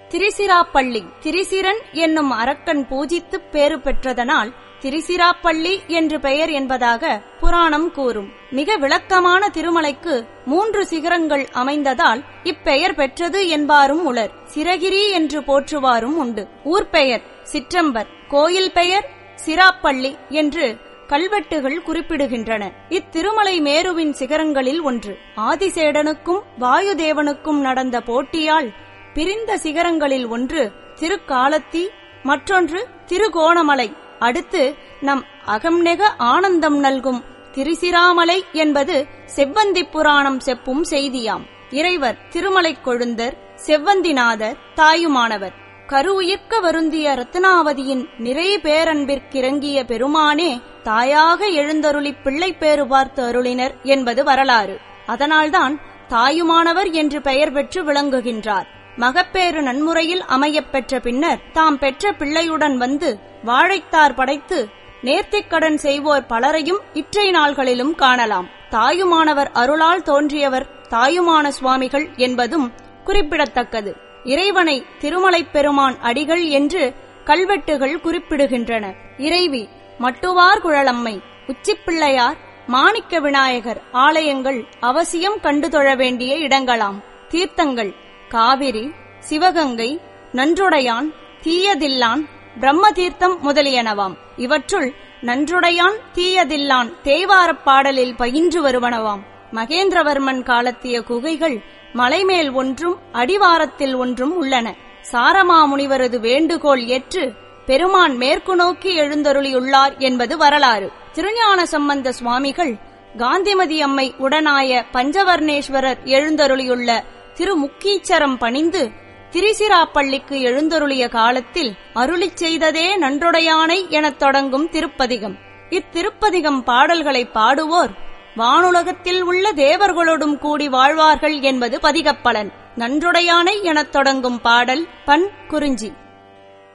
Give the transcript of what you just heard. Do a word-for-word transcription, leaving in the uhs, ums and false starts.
திரிசிராப்பள்ளி திரிசிரன் என்னும் அரக்கன் பூஜித்துப் பேறு பெற்றதனால் திரிசிராப்பள்ளி என்று பெயர் என்பதாக புராணம் கூறும். மிக விளக்கமான திருமலைக்கு மூன்று சிகரங்கள் அமைந்ததால் இப்பெயர் பெற்றது என்பாரும் உளர். சிரகிரி என்று போற்றுவாரும் உண்டு. ஊர் பெயர் சிற்றம்பர், கோயில் பெயர் சிராப்பள்ளி என்று கல்வெட்டுகள் குறிப்பிடுகின்றன. இத்திருமலை மேருவின் சிகரங்களில் ஒன்று. ஆதிசேடனுக்கும் வாயுதேவனுக்கும் நடந்த போட்டியால் பிரிந்த சிகரங்களில் ஒன்று திருக்காலத்தி, மற்றொன்று திருகோணமலை. அடுத்து நம் அகம்நெக ஆனந்தம் நல்கும் திரிசிராமலை என்பது செவ்வந்தி புராணம் செப்பும் செய்தியாம். இறைவர் திருமலை கொழுந்தர், செவ்வந்திநாதர் தாயுமானவர். கரு உயிர்க்க வருந்திய ரத்னாவதியின் நிறை பேரன்பிற்கிறங்கிய பெருமானே தாயாக எழுந்தருளி பிள்ளை பேறு பார்த்து அருளினர் என்பது வரலாறு. அதனால்தான் தாயுமானவர் என்று பெயர் பெற்று விளங்குகின்றார். மகப்பேறு நன்முறையில் அமையப் பெற்ற பின்னர் தாம் பெற்ற பிள்ளையுடன் வந்து வாழைத்தார் படைத்து நேர்த்திக்கடன் செய்வோர் பலரையும் இற்றை நாள்களிலும் காணலாம். தாயுமானவர் அருளால் தோன்றியவர் தாயுமான சுவாமிகள் என்பதும் குறிப்பிடத்தக்கது. இறைவனை திருமலைப் பெருமான் அடிகள் என்று கல்வெட்டுகள் குறிப்பிடுகின்றன. இறைவி மட்டுவார் குழலம்மை, உச்சிப்பிள்ளையார், மாணிக்க விநாயகர் ஆலயங்கள் அவசியம் கண்டு தொழ வேண்டிய இடங்களாம். தீர்த்தங்கள் காவிரி, சிவகங்கை, நன்றுடையான், தீயதில்லான், பிரம்ம தீர்த்தம் முதலியனவாம். இவற்றுள் நன்றுடையான் தீயதில்லான் தேவாரப் பாடலில் பயின்று வருவனவாம். மகேந்திரவர்மன் காலத்திய குகைகள் மலைமேல் ஒன்றும் அடிவாரத்தில் ஒன்றும் உள்ளன. சாரமா முனிவரது வேண்டுகோள் ஏற்று பெருமான் மேற்கு நோக்கி எழுந்தருளியுள்ளார் என்பது வரலாறு. திருஞான சம்பந்த சுவாமிகள் காந்திமதி அம்மை உடனாய பஞ்சவர்ணேஸ்வரர் எழுந்தருளியுள்ள திருமுக்கீச்சரம் பணிந்து திரிசிராப்பள்ளிக்கு எழுந்தருளிய காலத்தில் அருளிச் செய்ததே நன்றுடையானை எனத் தொடங்கும் திருப்பதிகம். இத்திருப்பதிகம் பாடல்களை பாடுவோர் வானுலகத்தில் உள்ள தேவர்களோடும் கூடி வாழ்வார்கள் என்பது பதிகப்பலன். நன்றுடையானை எனத் தொடங்கும் பாடல் பண் குறிஞ்சி.